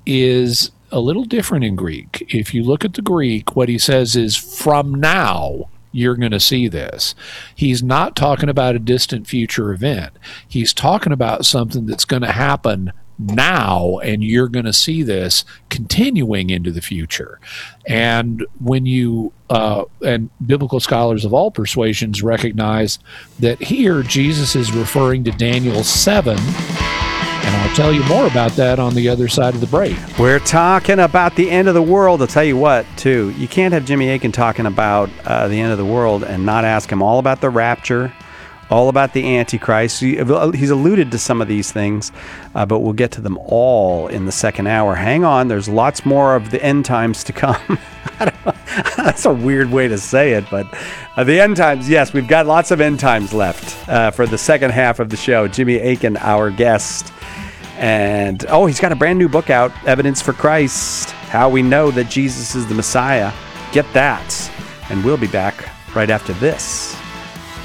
is a little different in Greek. If you look at the Greek, what he says is, from now, you're going to see this. He's not talking about a distant future event. He's talking about something that's going to happen now, and you're going to see this continuing into the future. And when you and biblical scholars of all persuasions recognize that here Jesus is referring to Daniel 7, and I'll tell you more about that on the other side of the break. We're talking about the end of the world. I'll tell you what, too. You can't have Jimmy Akin talking about the end of the world and not ask him all about the rapture, all about the Antichrist. He's alluded to some of these things, but we'll get to them all in the second hour. Hang on. There's lots more of the end times to come. That's a weird way to say it, but the end times, yes, we've got lots of end times left for the second half of the show. Jimmy Akin, our guest. And, he's got a brand new book out, Evidence for Christ, How We Know That Jesus is the Messiah. Get that. And we'll be back right after this.